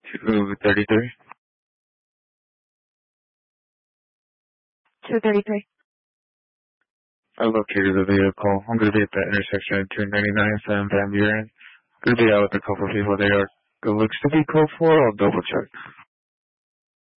233. 233. I located the vehicle. I'm going to be at that intersection at 299 and Van Buren. Going to be out with a couple of people. They are good looks to be code for. I'll double check.